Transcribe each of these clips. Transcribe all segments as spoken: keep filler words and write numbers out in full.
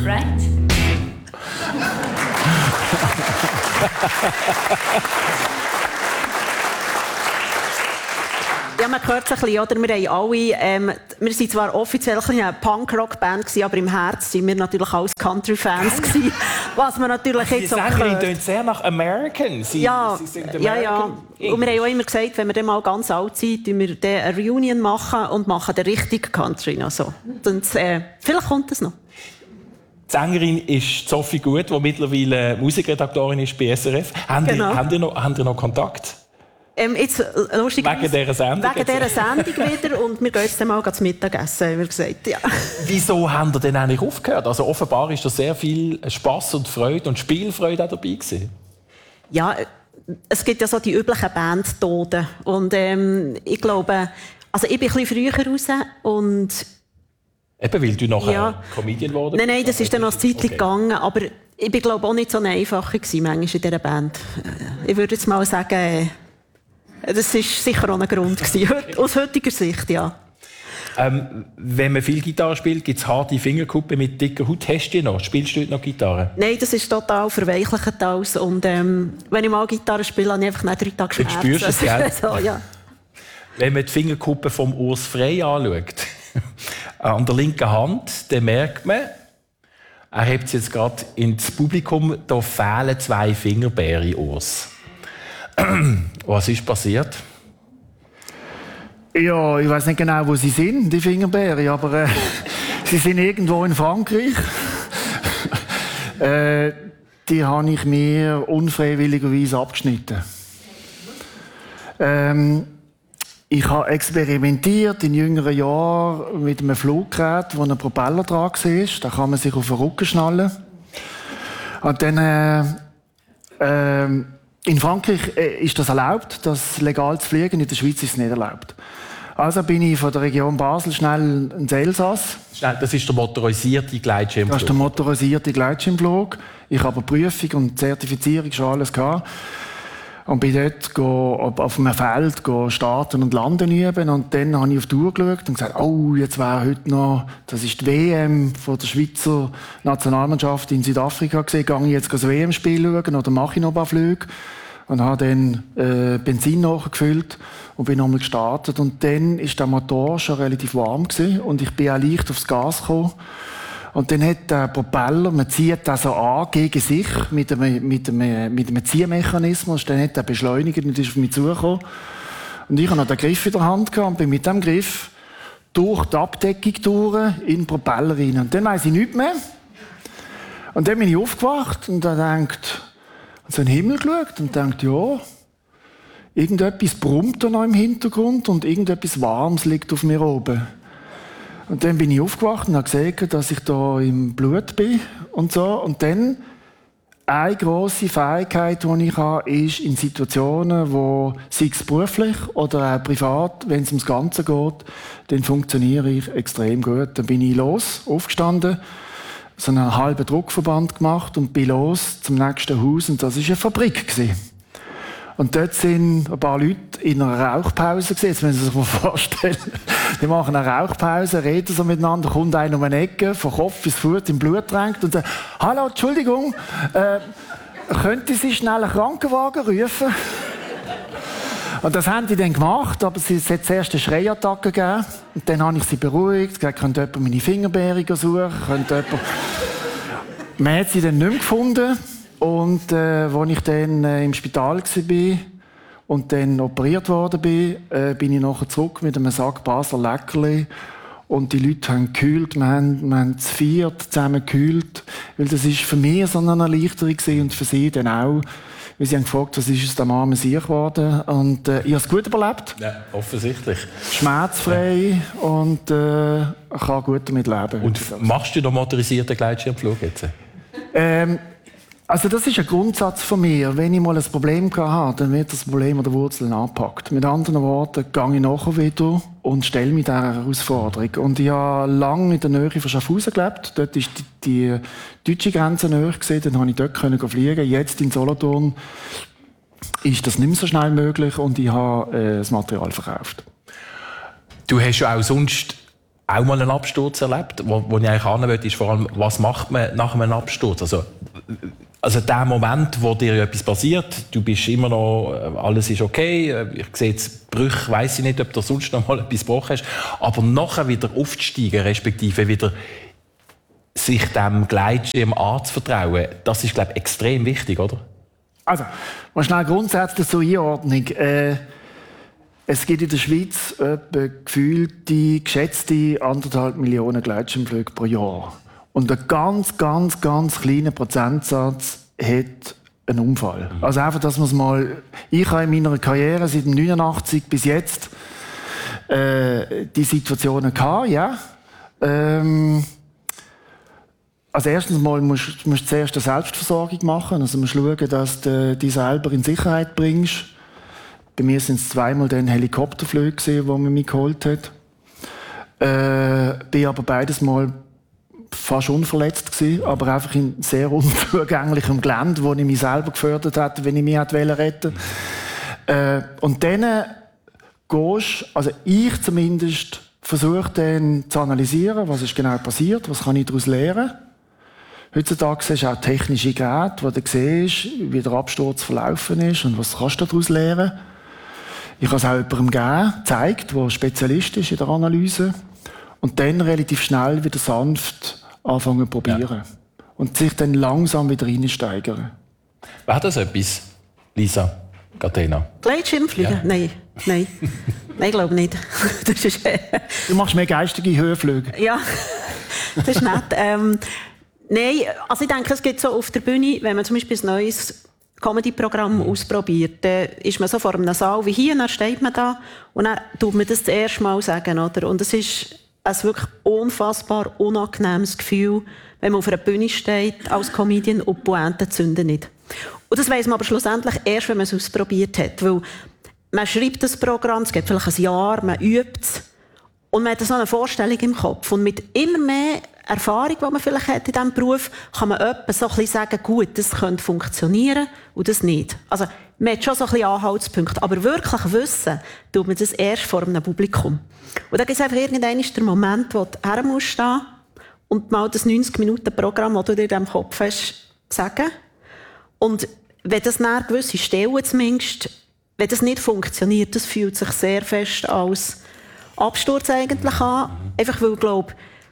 right? Ja, man hört es ein bisschen, oder? Wir, haben alle, ähm, wir sind zwar offiziell eine Punk-Rock-Band, aber im Herzen waren wir natürlich alles Country-Fans. Was man natürlich jetzt auch hört. Die Sängerin klingt sehr nach American. Sie, ja, sie sind American ja, ja. Und wir haben auch immer gesagt, wenn wir dann mal ganz alt sind, machen wir dann eine Reunion machen und machen den richtigen Country. Also, und, äh, vielleicht kommt es noch. Die Sängerin ist Sophie Gut, die mittlerweile Musikredaktorin ist bei S R F. Haben, Genau. die, haben, die, noch, haben die noch Kontakt? Ähm, jetzt, lustig, wegen dieser Sendung? Wegen dieser Sendung wieder. Und wir gehen jetzt mal zum Mittagessen, haben wir gesagt. Ja. Wieso haben ihr denn eigentlich aufgehört? Also offenbar ist da sehr viel Spass und Freude und Spielfreude auch dabei gewesen. Ja, es gibt ja so die üblichen Bandtoden. Und ähm, ich glaube, also ich bin ein bisschen früher raus und... Eben, weil du nachher ja. Comedian geworden bist? Nein, nein, das ist dann noch eine Zeit okay. gegangen. Aber ich bin, glaube auch nicht so einfacher gewesen, manchmal in dieser Band. Ich würde jetzt mal sagen... Das war sicher auch ein Grund gewesen, aus heutiger Sicht, ja. Ähm, wenn man viel Gitarre spielt, gibt es harte Fingerkuppen mit dicker Haut. Hast du die noch? Spielst du heute noch Gitarre? Nein, das ist total verweichlichend alles. Und ähm, wenn ich mal Gitarre spiele, habe ich einfach nach drei Tagen Schmerzen. Jetzt spürst du es, gell? so, ja. Wenn man die Fingerkuppen vom Urs Frey anschaut, an der linken Hand, dann merkt man, er hebt es jetzt gerade ins Publikum, da fehlen zwei Fingerbeere, Urs. Was ist passiert? Ja, ich weiß nicht genau, wo sie sind, die Fingerbeere, aber äh, sie sind irgendwo in Frankreich. äh, die habe ich mir unfreiwilligerweise abgeschnitten. Ähm, ich habe experimentiert in jüngeren Jahren mit einem Fluggerät, wo ein Propeller dran war. Da kann man sich auf den Rücken schnallen. Und dann... Äh, äh, In Frankreich ist das erlaubt, das legal zu fliegen, in der Schweiz ist es nicht erlaubt. Also bin ich von der Region Basel schnell ins Elsass. Das ist der motorisierte Gleitschirmflug. Das ist der motorisierte Gleitschirmflug. Ich habe eine Prüfung und Zertifizierung schon alles gehabt. Und bin dort go, auf einem Feld go starten und landen üben. Und dann habe ich auf die Uhr geschaut und gesagt, oh, jetzt wäre heute noch, das ist die W M von der Schweizer Nationalmannschaft in Südafrika gesehen. Gehe ich jetzt das W M-Spiel schauen oder mache ich noch ein paar Flüge? Und habe dann äh, Benzin nachgefüllt und bin nochmal gestartet. Und dann war der Motor schon relativ warm gewesen und ich bin auch leicht aufs Gas gekommen. Und dann hat der Propeller, man zieht das so an gegen sich mit einem, mit einem, mit einem Ziehmechanismus. Dann hat er beschleunigt und ist auf mich zugekommen. Und ich habe noch den Griff in der Hand gehabt und bin mit dem Griff durch die Abdeckung durch in den Propeller rein. Und dann weiss ich nichts mehr. Und dann bin ich aufgewacht und dann denkt, so in den Himmel geschaut und denkt, ja, irgendetwas brummt da noch im Hintergrund und irgendetwas Warmes liegt auf mir oben. Und dann bin ich aufgewacht und habe gesehen, dass ich da im Blut bin und so. Und dann eine grosse Fähigkeit, die ich habe, ist in Situationen, wo, sei es beruflich oder auch privat, wenn es ums Ganze geht, dann funktioniere ich extrem gut. Dann bin ich los, aufgestanden, so einen halben Druckverband gemacht und bin los zum nächsten Haus. Und das war eine Fabrik. Und dort sind ein paar Leute in einer Rauchpause gewesen. Jetzt müssen Sie sich mal vorstellen. Die machen eine Rauchpause, reden so miteinander, kommt einer um eine Ecke, von Kopf bis Fuß im Blut tränkt und sagt, hallo, Entschuldigung, äh, könnte Sie schnell einen Krankenwagen rufen? Und das haben die dann gemacht, aber es hat zuerst eine Schreiattacke gegeben. Und dann habe ich sie beruhigt, gesagt, könnte jemand meine Fingerbeere suchen, könnte jemand... Man hat sie dann nicht mehr gefunden. Und äh, als ich dann äh, im Spital war und dann operiert worden bin, äh, bin ich nachher zurück mit einem Sack Basler Leckerli. Und die Leute haben gekühlt, wir haben, wir haben zu viert zusammen gekühlt. Weil das war für mich so eine Erleichterung und für sie dann auch. Weil sie haben gefragt, was ist aus dem armen Sieg geworden. Und äh, ich habe es gut überlebt. Ja, offensichtlich. Schmerzfrei ja. Und äh, kann gut damit leben. Und machst du noch motorisierten Gleitschirmflug jetzt? Ähm, Also das ist ein Grundsatz von mir. Wenn ich mal ein Problem hatte, dann wird das Problem an der Wurzel angepackt. Mit anderen Worten, gehe ich nachher wieder und stelle mich dieser Herausforderung. Und ich habe lange in der Nähe von Schaffhausen gelebt. Dort war die, die deutsche Grenze näher gewesen. Dann konnte ich dort fliegen. Jetzt in Solothurn ist das nicht mehr so schnell möglich und ich habe äh, das Material verkauft. Du hast ja auch sonst auch mal einen Absturz erlebt. Wo, wo ich eigentlich hin will, ist vor allem, was macht man nach einem Absturz? Also, also der Moment, wo dir etwas passiert, du bist immer noch, alles ist okay, ich sehe jetzt Brüche, weiss ich nicht, ob du sonst noch mal etwas gebrochen hast, aber nachher wieder aufzusteigen, respektive wieder sich dem Gleitschirm anzuvertrauen, das ist, glaube ich, extrem wichtig, oder? Also, mal schnell grundsätzlich zur Einordnung. Äh, es gibt in der Schweiz etwa gefühlte, geschätzte anderthalb Millionen Gleitschirmflüge pro Jahr. Und ein ganz, ganz, ganz kleiner Prozentsatz hat einen Unfall. Mhm. Also einfach, dass man es mal... Ich habe in meiner Karriere seit neunundachtzig bis jetzt äh, die Situationen gehabt, ja. Ähm, also erstens mal musst du zuerst eine Selbstversorgung machen. Also musst schauen, dass du dich selber in Sicherheit bringst. Bei mir sind es zweimal dann Helikopterflüge, die man mich geholt hat. Äh, bin aber beides Mal fast unverletzt gewesen, aber einfach in sehr unzugänglichem Gelände, wo ich mich selber gefördert hätte, wenn ich mich hätte retten wollte. Äh, und dann gehst, also ich zumindest, versuche dann zu analysieren, was ist genau passiert, was kann ich daraus lernen. Heutzutage siehst du auch technische Geräte, wo du siehst, wie der Absturz verlaufen ist und was kannst du daraus lernen. Ich habe es auch jemandem gegeben, gezeigt, der Spezialist ist in der Analyse. Und dann relativ schnell wieder sanft anfangen zu probieren. Ja. Und sich dann langsam wieder reinsteigern. Wäre das etwas, Lisa Catena? Gleitschirmfliegen? Ja. Nein, nein. Nein, ich glaube nicht. Das ist, äh... Du machst mehr geistige Höhenflüge. Ja, das ist nett. ähm, nein, also ich denke, es gibt so auf der Bühne, wenn man zum Beispiel ein neues Comedy-Programm mhm. ausprobiert, dann ist man so vor einem Saal wie hier, dann steht man da und dann tut man das das erste Mal sagen, oder? Und es ist ein wirklich unfassbar unangenehmes Gefühl, wenn man auf einer Bühne steht als Comedian und die Pointe zünden nicht. Und das weiss man aber schlussendlich erst, wenn man es ausprobiert hat. Weil man schreibt das Programm, es geht vielleicht ein Jahr, man übt es und man hat so eine Vorstellung im Kopf. Und mit immer mehr Erfahrung, die man vielleicht hat in diesem Beruf, kann man etwa so ein bisschen sagen, gut, das könnte funktionieren und das nicht. Also man hat schon so ein bisschen Anhaltspunkte, aber wirklich wissen, tut man das erst vor einem Publikum. Und dann gibt es einfach irgendwann den Moment, wo du her musst stehen und mal das neunzig-Minuten-Programm, das du dir in deinem Kopf hast, sagen. Und wenn das dann gewisse Stellen zumindest, wenn das nicht funktioniert, das fühlt sich sehr fest als Absturz eigentlich an. Einfach weil, ich glaube,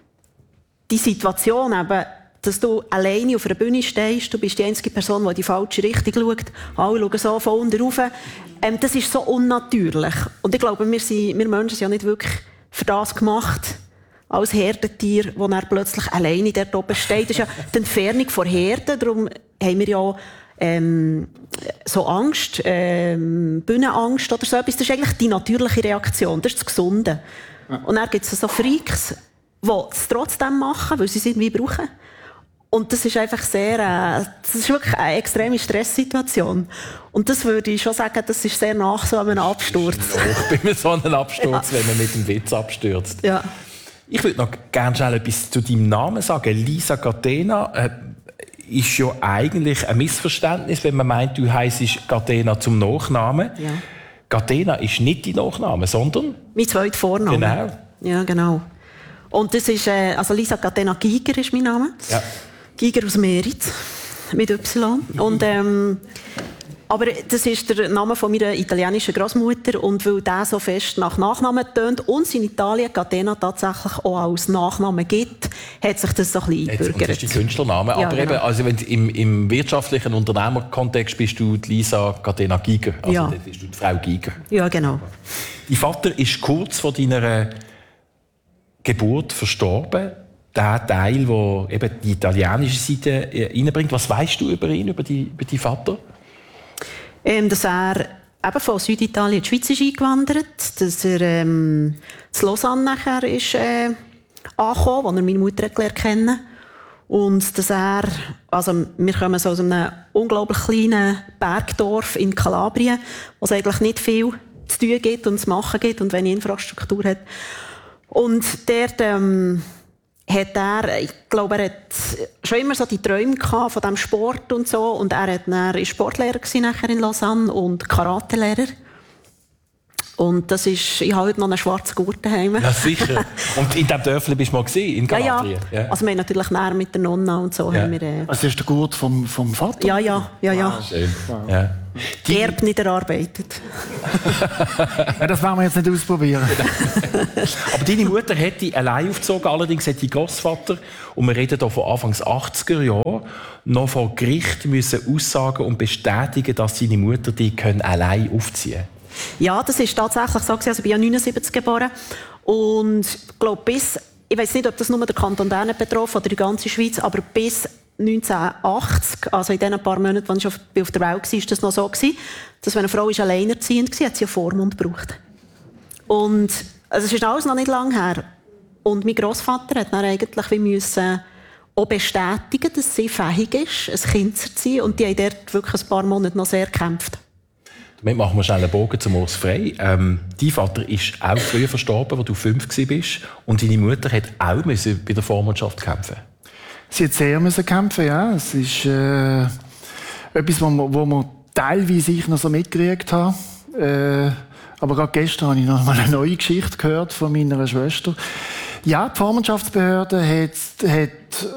die Situation eben, dass du alleine auf einer Bühne stehst, du bist die einzige Person, die in die falsche Richtung schaut, alle schauen so von unten rauf, ähm, das ist so unnatürlich. Und ich glaube, wir, sind, wir Menschen sind ja nicht wirklich für das gemacht, als Herdentier, das dann plötzlich alleine dort oben steht. Das ist ja die Entfernung von Herden, darum haben wir ja ähm, so Angst, ähm, Bühnenangst oder so etwas. Das ist eigentlich die natürliche Reaktion, das ist das Gesunde. Und dann gibt es so Freaks, die es trotzdem machen, weil sie es irgendwie brauchen. Und das ist einfach sehr, äh, das ist wirklich eine extreme Stresssituation. Und das würde ich schon sagen, das ist sehr nach so einem Absturz. Ich bin so einem Absturz, ja. Wenn man mit dem Witz abstürzt. Ja. Ich würde noch gerne schnell etwas zu deinem Namen sagen. Lisa Catena äh, ist ja eigentlich ein Missverständnis, wenn man meint, du heisst Catena zum Nachnamen. Ja. Catena ist nicht dein Nachname, sondern? Mein zweiter Vorname. Genau. Ja, genau. Und das ist, äh, also Lisa Catena Giger ist mein Name. Ja. Giger aus Meritz, mit Y. Und, ähm, aber das ist der Name von meiner italienischen Großmutter und weil der so fest nach Nachnamen tönt und es in Italien Catena tatsächlich auch als Nachname gibt, hat sich das so ein bisschen eingebürgert. Das ist der Künstlername. Ja, aber genau. Eben, also wenn du im, im wirtschaftlichen Unternehmerkontext bist du die Lisa Catena Giger. Also ja. Dann bist du die Frau Giger. Ja, genau. Dein Vater ist kurz vor deiner Geburt verstorben. Der Teil, der eben die italienische Seite reinbringt. Was weißt du über ihn, über, die, über deinen Vater? Ähm, dass er eben von Süditalien in die Schweiz ist eingewandert, dass er ähm, zu Lausanne nachher ist, äh, angekommen, wo er meine Mutter gelernt kennen. Und dass er, also wir kommen so aus einem unglaublich kleinen Bergdorf in Kalabrien, wo es eigentlich nicht viel zu tun gibt und zu machen gibt und wenig Infrastruktur hat. Und dort ähm, hat er, ich glaube, er hat schon immer so die Träume gehabt von diesem Sport und so. Und er hat dann, ist Sportlehrer gewesen nachher in Lausanne und Karatelehrer. Und das ist, ich habe heute noch einen schwarzen Gurt daheim. Ja, sicher. Und in diesem Dörfli bist du mal gesehen, in Galatria? Ja, ja. Also wir haben natürlich näher mit der Nonna und so. Ja. Haben wir, äh... Also das ist der Gurt vom, vom Vater? Ja, ja, ja, ja. Wow. Schön. Wow. Ja. Gerb nicht erarbeitet. Ja, das werden wir jetzt nicht ausprobieren. Aber deine Mutter hätte allein aufgezogen, allerdings hätte dein Grossvater, und wir reden hier von Anfangs achtziger Jahren, noch vor Gericht müssen aussagen und bestätigen, dass seine Mutter die allein aufziehen können. Ja, das ist tatsächlich so. Also ich bin ja neunundsiebzig geboren und ich glaube bis, ich weiß nicht, ob das nur der Kanton Bern betroffen oder die ganze Schweiz, aber bis neunzehnhundertachtzig, also in den paar Monaten, als ich auf der Welt war, war das noch so, dass wenn eine Frau alleinerziehend war, hat sie einen Vormund gebraucht. Und also es ist alles noch nicht lange her. Und mein Grossvater hat dann eigentlich wie müssen auch bestätigen, dass sie fähig ist, ein Kind zu erziehen. Und die haben dort wirklich ein paar Monate noch sehr gekämpft. Damit machen wir schnell einen Bogen zum Urs Frey. Ähm, dein Vater ist auch früher verstorben, als du fünf warst. Und deine Mutter hat auch müssen bei der Vormundschaft kämpfen. Sie hat sehr müssen kämpfen, ja. Es ist äh, etwas, wo man, wo man teilweise ich noch so mitgekriegt habe. Äh, aber gerade gestern habe ich noch mal eine neue Geschichte gehört von meiner Schwester. Ja, die Vormundschaftsbehörde hat, hat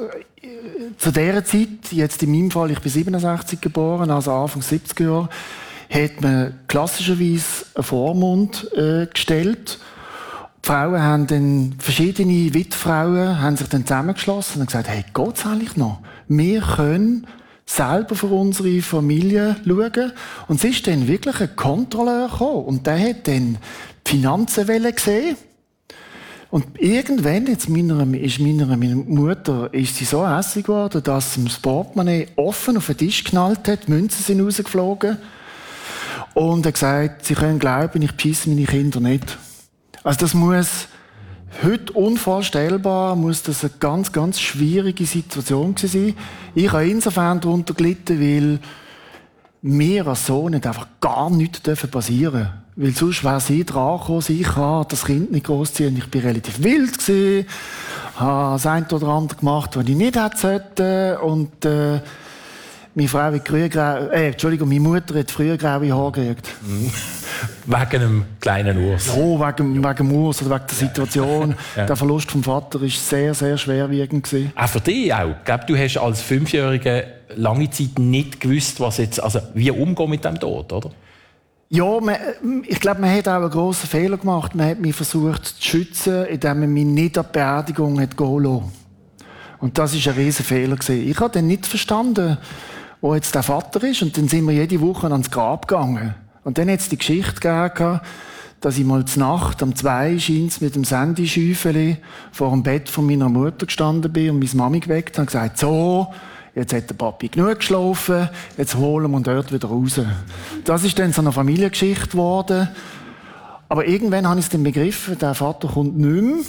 zu dieser Zeit, jetzt in meinem Fall, ich bin siebenundsechzig geboren, also Anfang siebziger Jahre, hat man klassischerweise einen Vormund äh, gestellt. Die Frauen haben dann, verschiedene Witfrauen haben sich dann zusammengeschlossen und gesagt, hey, geht's eigentlich noch? Wir können selber für unsere Familie schauen. Und es ist dann wirklich ein Kontrolleur gekommen. Und der hat dann die Finanzen gesehen. Und irgendwann, jetzt meiner, ist meiner, meiner Mutter, ist sie so hässlich geworden, dass sie das Portemonnaie offen auf den Tisch geknallt hat, die Münzen sind rausgeflogen. Und er hat gesagt, sie können glauben, ich beschisse meine Kinder nicht. Also das muss, heute unvorstellbar, muss das eine ganz, ganz schwierige Situation gewesen sein. Ich habe insofern darunter gelitten, weil mir als Sohn nicht einfach gar nichts passieren dürfen. Weil sonst wäre sie dran gekommen, ich kann das Kind nicht großziehen. Ich war relativ wild gewesen, habe das eine oder andere gemacht, was ich nicht hätte sollen. Und, äh, meine Frau hat grün grau, äh, Entschuldigung, meine Mutter hat früher graue Haare gekriegt. Mhm. Wegen einem kleinen Urs. Ja, wegen, wegen dem Urs oder wegen der Situation. Ja. Der Verlust vom Vater war sehr, sehr schwerwiegend gewesen. Auch für dich auch. Ich glaube, du hast als Fünfjähriger lange Zeit nicht gewusst, was jetzt, also wie umgehen mit dem Tod, oder? Ja, man, ich glaube, man hat auch einen grossen Fehler gemacht. Man hat mich versucht zu schützen, indem man mich nicht an die Beerdigung hat gehen lassen. Und das war ein riesen Fehler gewesen. Ich habe dann nicht verstanden, wo jetzt der Vater ist. Und dann sind wir jede Woche ans Grab gegangen. Und dann hat es die Geschichte gegeben, dass ich mal zur Nacht um zwei scheint's mit dem Sandy-Schäufeli vor dem Bett von meiner Mutter gestanden bin und meine Mami geweckt habe und gesagt, so, jetzt hat der Papi genug geschlafen, jetzt holen wir ihn dort wieder raus. Das ist dann so eine Familiengeschichte geworden. Aber irgendwann habe ich es dann begriffen, der Vater kommt nicht mehr.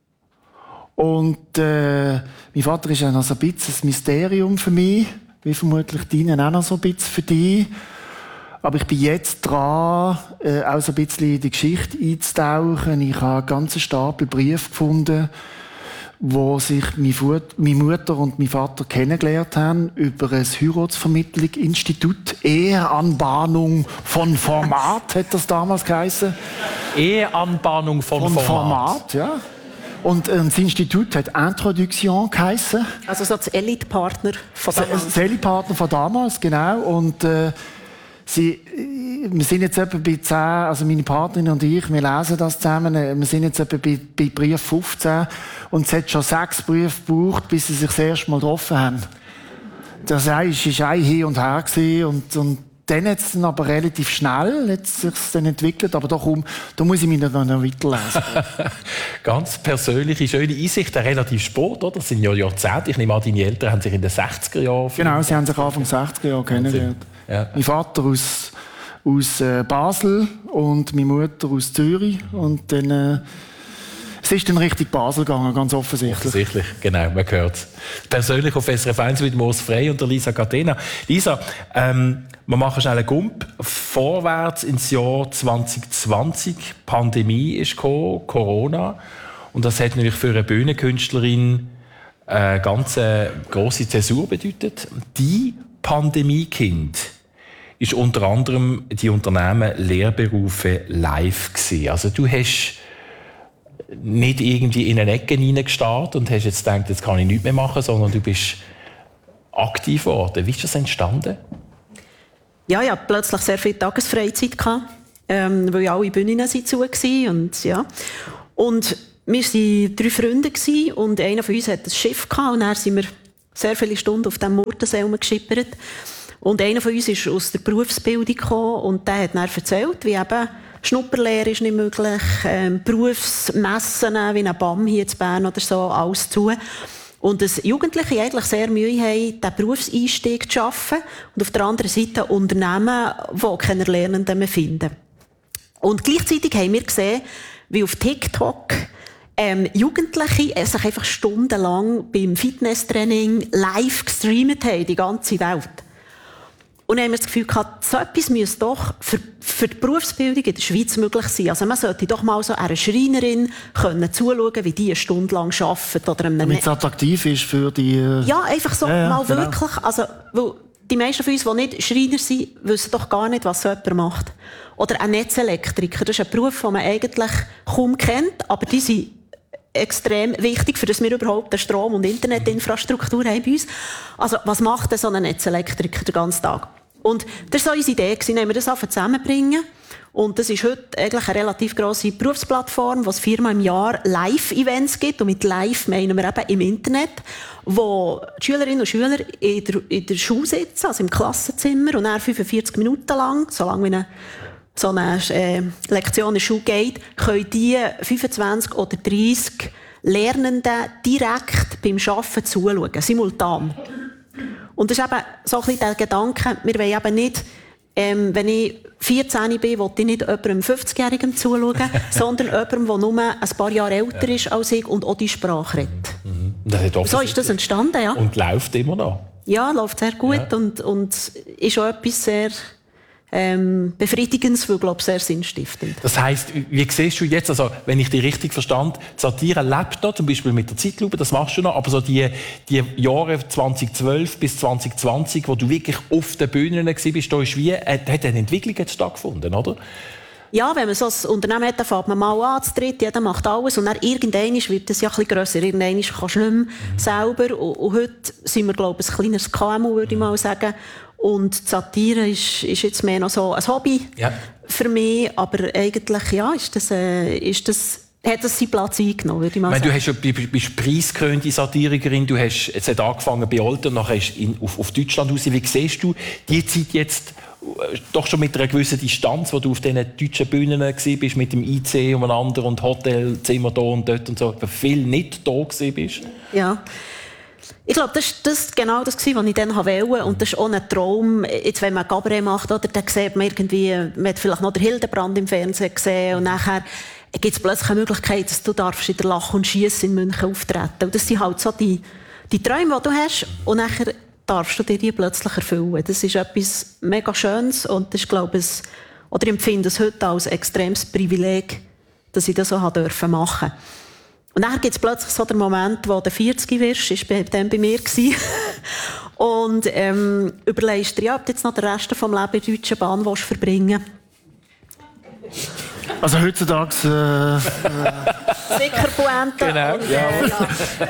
Und äh, mein Vater ist ja noch so ein bisschen ein Mysterium für mich, wie vermutlich deinen auch noch so ein bisschen für dich. Aber ich bin jetzt dran, äh, auch so ein bisschen in die Geschichte einzutauchen. Ich habe einen ganzen Stapel Briefe gefunden, wo sich meine Mutter und mein Vater kennengelernt haben über ein Heiratsvermittlung-Institut. Eheanbahnung von Format, hat das damals geheißen. Eheanbahnung von, von Format. Format, ja. Und äh, das Institut hat Introduction geheißen. Also so das Elite-Partner von damals. Das Elite-Partner von damals, genau. Und äh, sie, wir sind jetzt etwa bei zehn, also meine Partnerin und ich, wir lesen das zusammen, wir sind jetzt etwa bei, bei Brief fünfzehn und es hat schon sechs Briefe gebraucht, bis sie sich das erste Mal getroffen haben. Das war ein Hin und Her gewesen und, und dann hat es dann aber relativ schnell hat sich dann entwickelt, aber da, komm, da muss ich mich noch weiterlesen. Ganz persönliche, schöne Einsicht, relativ spät, oder? Das sind ja Jahrzehnte. Ich nehme an, deine Eltern haben sich in den sechziger Jahren... Genau, sie haben sich Anfang sechziger Jahre kennengelernt. Ja. Mein Vater aus, aus äh, Basel und meine Mutter aus Zürich. Und dann, äh, es ist dann Richtung Basel gegangen, ganz offensichtlich. Offensichtlich, genau, man hört es. Persönlich auf S R F eins mit Urs Frey und der Lisa Catena. Lisa, ähm, wir machen schnell einen Gump vorwärts ins Jahr zwanzig zwanzig. Die Pandemie ist gekommen, Corona. Und das hat natürlich für eine Bühnenkünstlerin eine ganz grosse Zäsur bedeutet. Die Pandemiekind ist unter anderem die Unternehmen Lehrberufe live gewesen. Also du hast nicht irgendwie in eine Ecke hineingestarrt und hast jetzt gedacht, jetzt kann ich nichts mehr machen, sondern du bist aktiv geworden. Wie ist das entstanden? Ja, ich hatte plötzlich sehr viel Tagesfreizeit gehabt, ähm, weil alle Bühnen zu waren. Und, ja. und wir waren drei Freunde gewesen, und einer von uns hatte ein Schiff gehabt, und dann sind wir sehr viele Stunden auf dem Murtensee geschippert. Und einer von uns ist aus der Berufsbildung gekommen, und der hat dann erzählt, wie eben Schnupperlehre ist nicht möglich, ähm, Berufsmessen wie ein B A M hier in Bern oder so, alles zu. Und dass Jugendliche eigentlich sehr Mühe haben, diesen Berufseinstieg zu schaffen, und auf der anderen Seite Unternehmen, die keine Lernenden mehr finden. Und gleichzeitig haben wir gesehen, wie auf TikTok ähm, Jugendliche sich einfach stundenlang beim Fitnesstraining live gestreamt haben, die ganze Welt. Und dann haben wir das Gefühl gehabt, so etwas müsste doch für, für die Berufsbildung in der Schweiz möglich sein. Also man sollte doch mal so einer Schreinerin können zuschauen, wie die eine Stunde lang arbeitet. Oder damit es attraktiv ist für die... Äh ja, einfach so ja, ja, mal genau. wirklich. Also, weil die meisten von uns, die nicht Schreiner sind, wissen doch gar nicht, was so jemand macht. Oder ein Netzelektriker. Das ist ein Beruf, den man eigentlich kaum kennt, aber die sind extrem wichtig, für das wir überhaupt eine Strom- und Internetinfrastruktur haben bei uns. Also, was macht denn so ein Netzelektriker den ganzen Tag? Und das war so unsere Idee, dass wir das zusammenbringen. Und das ist heute eigentlich eine relativ grosse Berufsplattform, wo es viermal im Jahr Live-Events gibt. Und mit Live meinen wir eben im Internet, wo die Schülerinnen und Schüler in der, in der Schule sitzen, also im Klassenzimmer, und dann fünfundvierzig Minuten lang, so lange wie eine, so eine äh, Lektion in der Schule geht, können die fünfundzwanzig oder dreissig Lernenden direkt beim Arbeiten zuschauen, simultan. Und das ist eben so ein bisschen der Gedanke, wir wollen eben nicht, ähm, wenn ich vierzehn bin, will ich nicht jemandem fünfzigjährigen zuschauen, sondern jemandem, der nur ein paar Jahre älter ist als ich und auch die Sprache redet. Mhm. Das so ist das entstanden, ja. Und läuft immer noch? Ja, läuft sehr gut, ja. und, und ist auch etwas sehr ähm, Befriedigendes, weil, glaube ich, sehr sinnstiftend. Das heisst, wie siehst du jetzt, also, wenn ich dich richtig verstand, Satire lebt noch, zum Beispiel mit der Zeitlupe, das machst du noch, aber so die, die Jahre zweitausendzwölf bis zwanzig zwanzig, wo du wirklich auf den Bühnen warst, da ist wie, äh, hat eine Entwicklung jetzt stattgefunden, oder? Ja, wenn man so ein Unternehmen hat, dann fängt man mal an zu dritt, jeder macht alles, und dann irgendwann wird es ja ein bisschen grösser, irgendwann kannst du nicht mehr mhm. selber, und, und heute sind wir, glaube ich, ein kleineres K M U, würde ich mal sagen. Und die Satire ist, ist jetzt mehr noch so ein Hobby ja. für mich, aber eigentlich ja, ist das, äh, ist das, hat das seinen Platz eingenommen, würde ich mal ich meine, sagen. Du hast ja, bist, bist preisgekrönte Satirikerin, du hast jetzt hat angefangen bei Alten, nachher hast in, auf, auf Deutschland raus. Wie siehst du die Zeit jetzt doch schon mit einer gewissen Distanz, wo du auf diesen deutschen Bühnen warst, mit dem I C umeinander und Hotelzimmer da und dort und so, viel nicht da warst? Ja. Ich glaube, das war das genau das, was ich dann wollte. Und das ist auch ein Traum. Jetzt, wenn man Cabaret macht, oder, dann sieht man irgendwie, man hat vielleicht noch den Hildebrand im Fernsehen gesehen, und nachher gibt es plötzlich eine Möglichkeit, dass du darfst in der Lach und Schiess in München auftreten. Und das sind halt so die, die Träume, die du hast, und nachher darfst du dir die plötzlich erfüllen. Das ist etwas mega Schönes, und das ist, glaube ich, oder ich empfinde es heute als extremes Privileg, dass ich das so machen durfte. Und dann gibt es plötzlich so den Moment, wo du vierzig wirst, das war dann bei mir. Und ähm, überlegst dir, ja, ob du jetzt noch den Rest des Lebens in der Deutschen Bahn willst verbringen willst. Also heutzutage... Äh, äh. Sicher Pointe. Genau, und, ja. Äh, ja.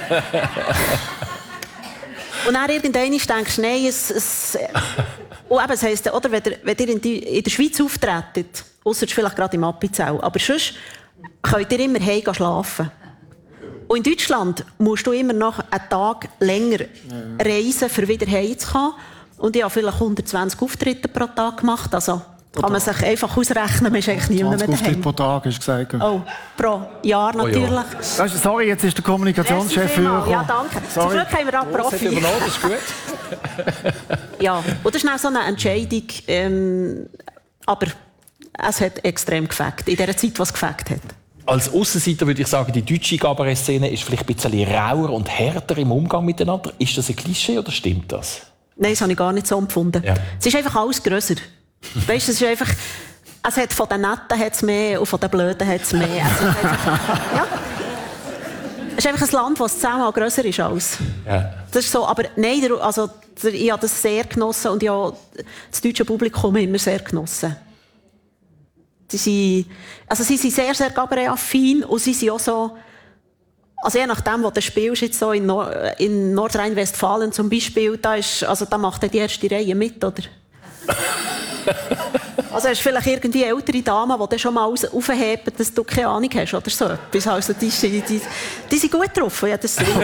Und dann irgendwann denkst du, nein, es... es und eben, das heisst, oder, wenn ihr, wenn ihr in, die, in der Schweiz auftretet, ausser vielleicht gerade im Appenzell, aber sonst könnt ihr immer heim schlafen. Und in Deutschland musst du immer noch einen Tag länger reisen, um wieder heimzukommen. Und ich habe vielleicht hundertzwanzig Auftritte pro Tag gemacht. Also kann man sich einfach ausrechnen, man ist eigentlich nie mehr daheim. Auftritte pro Tag, hast du gesagt. Oh, pro Jahr natürlich. Oh ja. Sorry, jetzt ist der Kommunikationschef für... Ja, danke. Sorry. Zum Glück haben wir auch Profi. Oh, das ist gut. Ja, und das ist auch so eine Entscheidung. Ähm, aber es hat extrem gefällt, in der Zeit, was gefällt hat. Als Aussenseiter würde ich sagen, die deutsche Cabaret-Szene ist vielleicht ein bisschen rauer und härter im Umgang miteinander. Ist das ein Klischee oder stimmt das? Nein, das habe ich gar nicht so empfunden. Ja. Es ist einfach alles grösser. Weißt, es ist einfach, es hat von den Netten hat's mehr und von den Blöden hat es mehr. Also, ja. ist einfach ein Land, das zehnmal grösser ist als. Ja. Das ist so, aber nein, der, also, der, ich habe das sehr genossen und ja, das deutsche Publikum immer sehr genossen. Sie sind, also sie sind sehr, sehr Cabaret-affin und sie sind auch so, also je nachdem, wo du spielst, jetzt so in, Nord- in Nordrhein-Westfalen zum Beispiel, da, ist, also da macht er die erste Reihe mit, oder? Also hast du vielleicht irgendwie ältere Damen, die dann schon mal aufheben, dass du keine Ahnung hast oder so etwas. Also die, die, die, die sind gut drauf, ja, das sind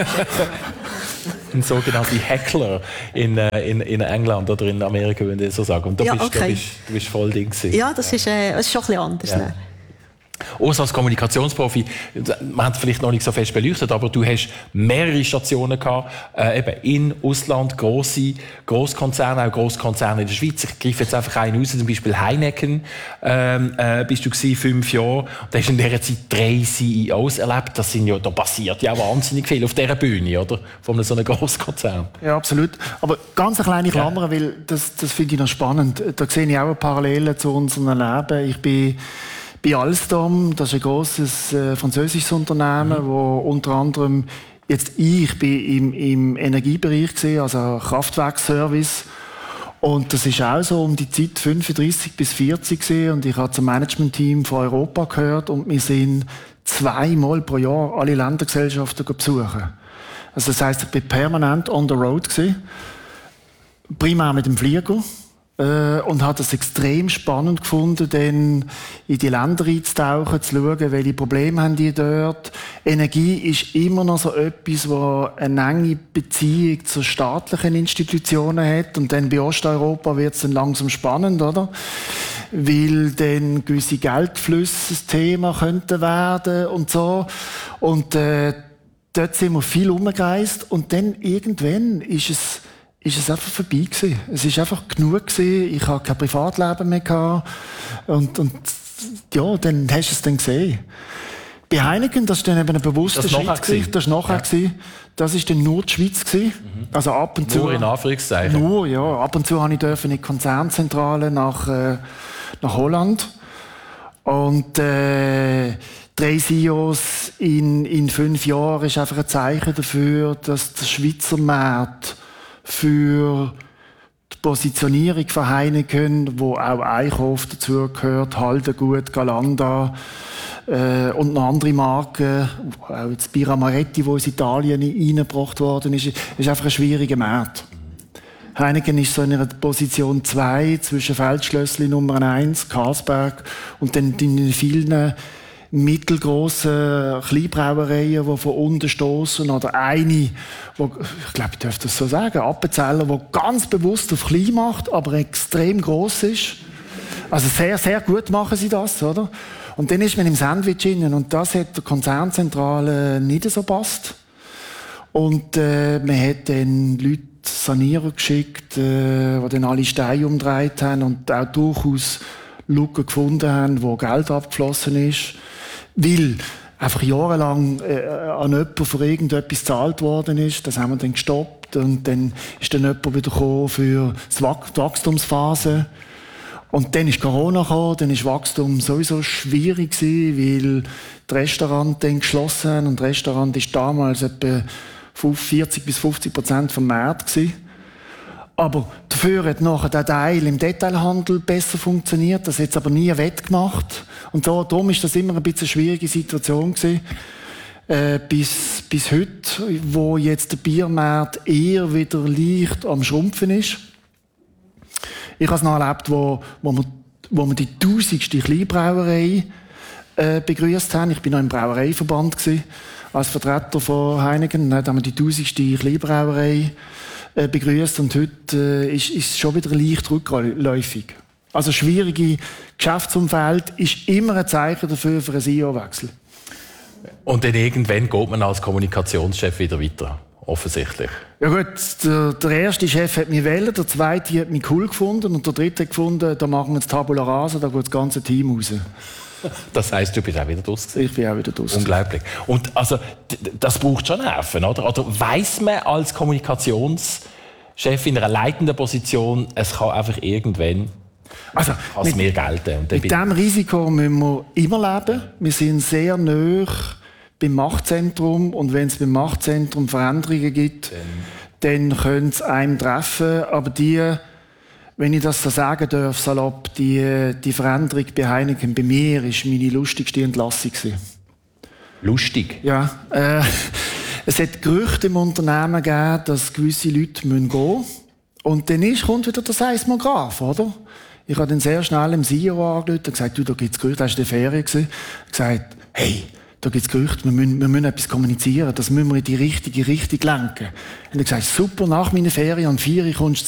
ein sogenannter Heckler in, in, in England oder in Amerika, wenn ich so sagen. Und du, ja, bist, okay. du, bist, du bist voll Ding gewesen. Ja, das, Ist, äh, das ist schon ein bisschen anders. Ja. Ne? Auch als Kommunikationsprofi, man hat es vielleicht noch nicht so fest beleuchtet, aber du hast mehrere Stationen gehabt, äh, eben in Ausland, grosse Grosskonzerne, auch Grosskonzerne in der Schweiz. Ich greife jetzt einfach einen raus, zum Beispiel Heineken, ähm, äh, bist du gewesen, fünf Jahre. Und da hast du in dieser Zeit drei C E Os erlebt. Das sind ja, da passiert ja wahnsinnig viel auf dieser Bühne, oder? Von so einem Grosskonzern. Ja, absolut. Aber ganz eine kleine Klammer, ja. Weil das, das finde ich noch spannend. Da sehe ich auch eine Parallele zu unserem Leben. Ich bin bei Alstom, das ist ein grosses äh, französisches Unternehmen, mhm. wo unter anderem jetzt ich bin im, im Energiebereich gesehen, also Kraftwerkservice. Und das ist auch so um die Zeit fünfunddreissig bis vierzig gesehen und ich habe zum Managementteam von Europa gehört und wir sind zweimal pro Jahr alle Ländergesellschaften besuchen. Also das heisst, ich bin permanent on the road gewesen, primär mit dem Flieger. Und hat es extrem spannend gefunden, dann in die Länder einzutauchen, zu schauen, welche Probleme haben die dort. Energie ist immer noch so etwas, das eine enge Beziehung zu staatlichen Institutionen hat. Und dann bei Osteuropa wird es dann langsam spannend, oder? Weil dann gewisse Geldflüsse ein Thema könnten werden und so. Und äh, dort sind wir viel umgereist. Und dann irgendwann ist es ist es einfach vorbei gewesen. Es ist einfach genug gewesen. Ich hatte kein Privatleben mehr gehabt. Und, und, ja, dann hast du es dann gesehen. Bei Heineken, das ist dann eben ein bewusster Schritt gewesen. Das war nachher ja. Das war dann nur die Schweiz gewesen. Mhm. Also ab und zu. Nur in Anführungszeichen. Nur, ja. Ab und zu habe ich in die Konzernzentrale nach, äh, nach Holland. Und, äh, drei C E Os in, in fünf Jahren ist einfach ein Zeichen dafür, dass der Schweizer Markt für die Positionierung von Heineken, wo auch Eichhoff dazugehört, Haldengut, Galanda äh, und noch andere Marken, auch jetzt Birra Moretti, wo aus Italien reingebracht worden ist, ist einfach ein schwieriger Markt. Heineken ist so in einer Position zwei zwischen Feldschlössli Nummer eins, Carlsberg und dann in vielen mittelgroßen Kleinbrauereien, die von unten stoßen, oder eine, wo, ich glaube, ich darf das so sagen, Appenzeller, die ganz bewusst auf klein macht, aber extrem gross ist. Also sehr, sehr gut machen sie das, oder? Und dann ist man im Sandwich innen und das hat der Konzernzentrale nicht so gepasst. Und äh, man hat dann Leute Sanierer geschickt, äh, die dann alle Steine umgedreht haben und auch durchaus Lücken gefunden haben, wo Geld abgeflossen ist. Weil einfach jahrelang äh, an jemanden für irgendetwas gezahlt worden ist. Das haben wir dann gestoppt. Und dann ist dann jemand wieder gekommen für die Wachstumsphase. Und dann ist Corona gekommen, dann ist Wachstum sowieso schwierig gewesen, weil die Restaurants dann geschlossen haben. Und das Restaurant ist damals etwa vierzig bis fünfzig Prozent vom Markt gewesen. Aber dafür hat nachher der Teil im Detailhandel besser funktioniert. Das hat es aber nie wettgemacht. Und so, darum ist das immer ein bisschen eine schwierige Situation gewesen. Äh, bis, bis heute, wo jetzt der Biermarkt eher wieder leicht am Schrumpfen ist. Ich habe es noch erlebt, wo, wo, wir, wo wir die tausendste Kleinbrauerei äh, begrüßt haben. Ich war noch im Brauereiverband gewesen, als Vertreter von Heineken. Dann haben wir die tausendste Kleinbrauerei äh, begrüßt und heute äh, ist es schon wieder leicht rückläufig. Also schwierige Geschäftsumfeld ist immer ein Zeichen dafür für einen C E O-Wechsel. Und dann irgendwann geht man als Kommunikationschef wieder weiter, offensichtlich. Ja gut, der, der erste Chef hat mich wählen, der zweite hat mich cool gefunden und der dritte hat gefunden, da machen wir jetzt Tabula Rasa, da geht das ganze Team raus. Das heisst, du bist auch wieder draus. Ich bin auch wieder draus. Unglaublich. Und also, das braucht schon Nerven, oder? Oder weiss man als Kommunikationschef in einer leitenden Position, es kann einfach irgendwann also, als mehr gelten? Und mit diesem Risiko müssen wir immer leben. Wir sind sehr nahe beim Machtzentrum. Und wenn es beim Machtzentrum Veränderungen gibt, dann, dann können es einem treffen. Aber die, wenn ich das so sagen darf, salopp, die, die Veränderung bei Heineken, bei mir, war meine lustigste Entlassung. Lustig? Ja. Äh, es hat Gerüchte im Unternehmen gegeben, dass gewisse Leute gehen müssen. Und dann ist, kommt wieder der Seismograph, oder? Ich habe dann sehr schnell dem C E O angerufen und gesagt, du, da gibt es Gerüchte, das war in der Ferien. Ich habe gesagt, hey, da gibt es Gerüchte, wir müssen, wir müssen etwas kommunizieren, das müssen wir in die richtige Richtung lenken. Und er hat gesagt, super, nach meiner Ferien, am vier Uhr kommst